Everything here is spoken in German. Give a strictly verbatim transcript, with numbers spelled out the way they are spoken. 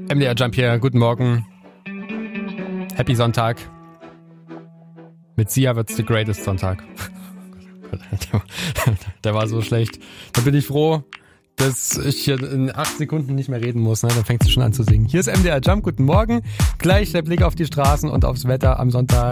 M D R Jump hier, guten Morgen. Happy Sonntag. Mit Sia wird's the greatest Sonntag. Der war so schlecht. Da bin ich froh, dass ich hier in acht Sekunden nicht mehr reden muss. Ne? Dann fängt sie schon an zu singen. Hier ist M D R Jump, guten Morgen. Gleich der Blick auf die Straßen und aufs Wetter am Sonntag.